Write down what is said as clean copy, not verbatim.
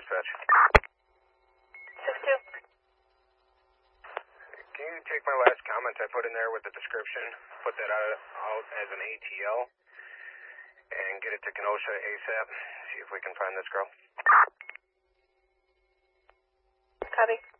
dispatch. 6-2. Can you take my last comment I put in there with the description, put that out as an ATL, and get it to Kenosha ASAP, see if we can find this girl? Copy.